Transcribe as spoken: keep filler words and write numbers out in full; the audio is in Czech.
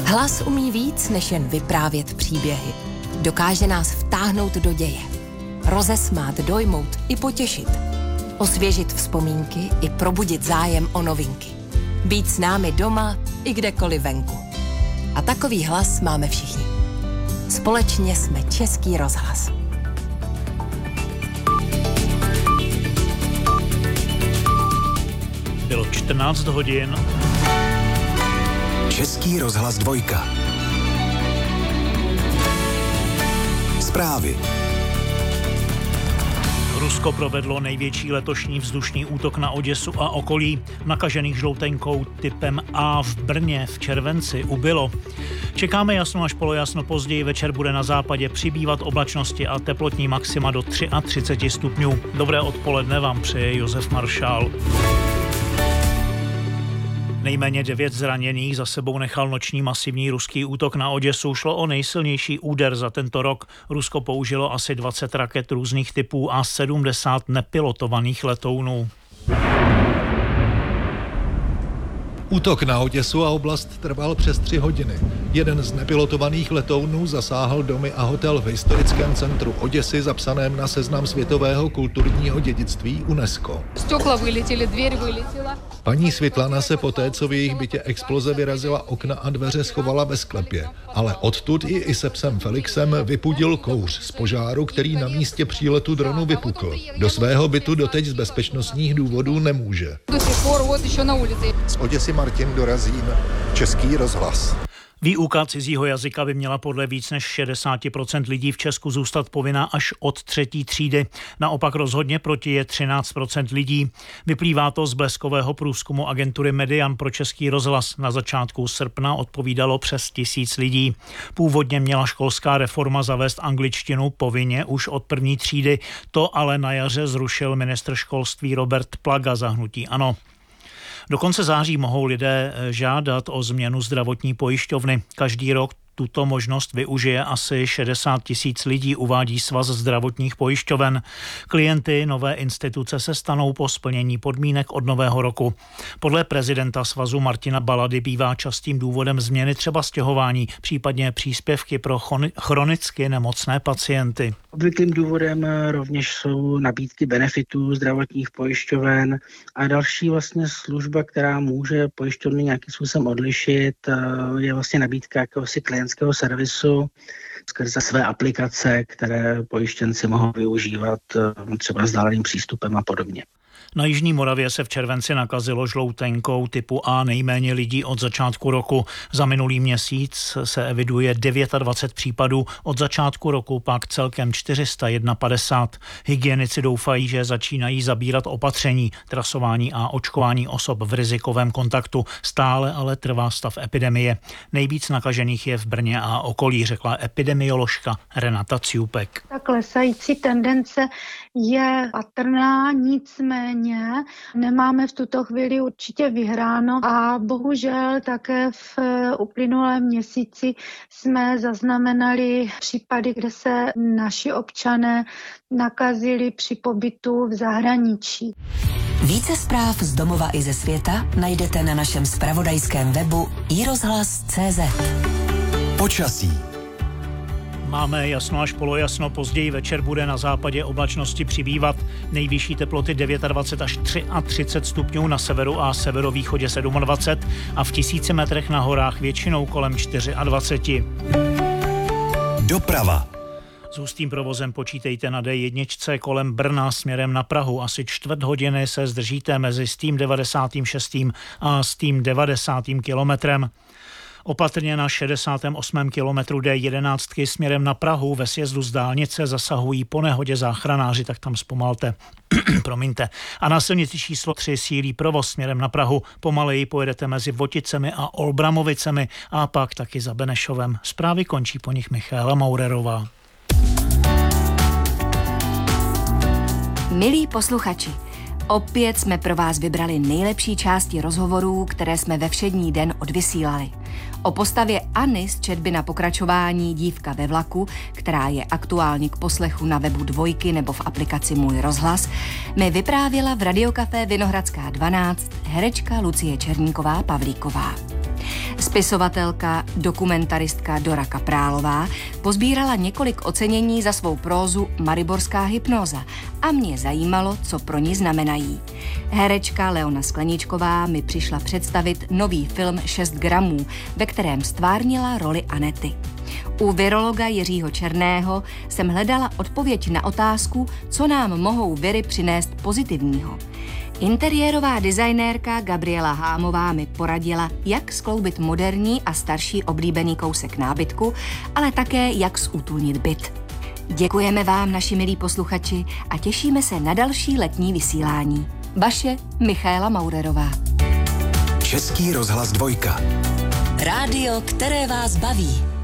Hlas umí víc, než jen vyprávět příběhy. Dokáže nás vtáhnout do děje. Rozesmát, dojmout i potěšit. Osvěžit vzpomínky i probudit zájem o novinky. Být s námi doma i kdekoliv venku. A takový hlas máme všichni. Společně jsme Český rozhlas. Bylo čtrnáct hodin. Český rozhlas dvojka. Zprávy. Rusko provedlo největší letošní vzdušný útok na Oděsu a okolí. Nakažených žloutenkou typem A v Brně v červenci ubylo. Čekáme jasno až polojasno, později večer bude na západě přibývat oblačnosti a teplotní maxima do třicet tři stupňů. Dobré odpoledne vám přeje Josef Maršál. Nejméně devět zraněných za sebou nechal noční masivní ruský útok na Oděsu. Šlo o nejsilnější úder za tento rok. Rusko použilo asi dvacet raket různých typů a sedmdesát nepilotovaných letounů. Útok na Oděsu a oblast trval přes tři hodiny. Jeden z nepilotovaných letounů zasáhl domy a hotel v historickém centru Oděsy, zapsaném na seznam světového kulturního dědictví UNESCO. Stěkla vyletěly, dveře vyletěla. Paní Světlana se poté, co v jejich bytě exploze vyrazila okna a dveře, schovala ve sklepě. Ale odtud i Isepsem Felixem vypudil kouř z požáru, který na místě příletu dronu vypukl. Do svého bytu doteď z bezpečnostních důvodů nemůže. Z Oděsy Martin Dorazín, Český rozhlas. Výuka cizího jazyka by měla podle víc než šedesát procent lidí v Česku zůstat povinná až od třetí třídy. Naopak rozhodně proti je třináct procent lidí. Vyplývá to z bleskového průzkumu agentury Median pro Český rozhlas. Na začátku srpna odpovídalo přes tisíc lidí. Původně měla školská reforma zavést angličtinu povinně už od první třídy. To ale na jaře zrušil ministr školství Robert Plaga za hnutí ANO. Do konce září mohou lidé žádat o změnu zdravotní pojišťovny. Každý rok tuto možnost využije asi šedesát tisíc lidí, uvádí Svaz zdravotních pojišťoven. Klienty nové instituce se stanou po splnění podmínek od nového roku. Podle prezidenta svazu Martina Balady bývá častým důvodem změny třeba stěhování, případně příspěvky pro chronicky nemocné pacienty. Obvyklým důvodem rovněž jsou nabídky benefitů zdravotních pojišťoven a další vlastně služba, která může pojišťovny nějakým způsobem odlišit, je vlastně nabídka jakéhosi klientského servisu skrze své aplikace, které pojištěnci mohou využívat třeba vzdáleným přístupem a podobně. Na Jižní Moravě se v červenci nakazilo žloutenkou typu A nejméně lidí od začátku roku. Za minulý měsíc se eviduje dvacet devět případů, od začátku roku pak celkem čtyři sta padesát jedna. Hygienici doufají, že začínají zabírat opatření, trasování a očkování osob v rizikovém kontaktu. Stále ale trvá stav epidemie. Nejvíc nakažených je v Brně a okolí, řekla epidemioložka Renata Ciupek. Ta klesající tendence je patrná, nicméně nemáme v tuto chvíli určitě vyhráno a bohužel také v uplynulém měsíci jsme zaznamenali případy, kde se naši občané nakazili při pobytu v zahraničí. Více zpráv z domova i ze světa najdete na našem zpravodajském webu i rozhlas tečka cé zet. Počasí. Máme jasno až polojasno, později večer bude na západě oblačnosti přibývat. Nejvyšší teploty dvacet devět až třicet tři stupňů, na severu a severovýchodě dvacet sedm a v tisíci metrech na horách většinou kolem dvacet čtyři. Doprava. S hustým provozem počítejte na dé jedna kolem Brna směrem na Prahu. Asi čtvrt hodiny se zdržíte mezi s tím devadesátým šestým a s tím devadesátým kilometrem. Opatrně na šedesátém osmém kilometru dé jedenáct směrem na Prahu ve sjezdu z dálnice zasahují po nehodě záchranáři, tak tam zpomalte. Promiňte. A na silnici číslo tři sílí provoz směrem na Prahu. Pomaleji pojedete mezi Voticemi a Olbramovicemi a pak taky za Benešovem. Zprávy končí po nich Michaela Maurerová. Milí posluchači, opět jsme pro vás vybrali nejlepší části rozhovorů, které jsme ve všední den odvysílali. O postavě Anny z četby na pokračování Dívka ve vlaku, která je aktuálně k poslechu na webu Dvojky nebo v aplikaci Můj rozhlas, mi vyprávěla v Radiokafé Vinohradská dvanáct herečka Lucie Černíková Pavlíková. Spisovatelka, dokumentaristka Dora Kaprálová pozbírala několik ocenění za svou prózu Mariborská hypnóza a mě zajímalo, co pro ní znamenají. Herečka Leona Skleničková mi přišla představit nový film šest gramů, ve kterém stvárnila roli Anety. U virologa Jiřího Černého jsem hledala odpověď na otázku, co nám mohou viry přinést pozitivního. Interiérová designérka Gabriela Hámová mi poradila, jak skloubit moderní a starší oblíbený kousek nábytku, ale také jak zútulnit byt. Děkujeme vám, naši milí posluchači, a těšíme se na další letní vysílání. Vaše Michaela Maurerová. Český rozhlas dvojka. Rádio, které vás baví.